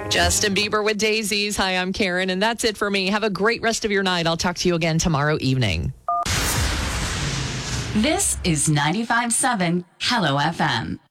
Justin Bieber with Daisies. Hi, I'm Karen, and that's it for me. Have a great rest of your night. I'll talk to you again tomorrow evening. This is 95.7 Hello FM.